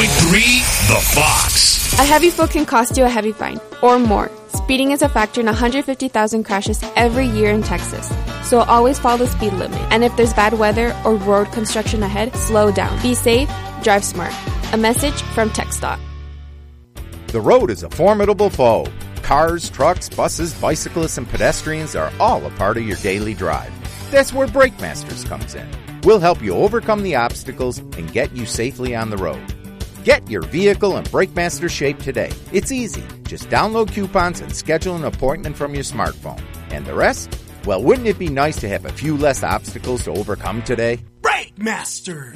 The Fox. A heavy foot can cost you a heavy fine, or more. Speeding is a factor in 150,000 crashes every year in Texas. So always follow the speed limit. And if there's bad weather or road construction ahead, slow down. Be safe, drive smart. A message from TxDOT. The road is a formidable foe. Cars, trucks, buses, bicyclists, and pedestrians are all a part of your daily drive. That's where Brake Masters comes in. We'll help you overcome the obstacles and get you safely on the road. Get your vehicle in BrakeMaster shape today. It's easy. Just download coupons and schedule an appointment from your smartphone. And the rest? Well, wouldn't it be nice to have a few less obstacles to overcome today? Brake Masters!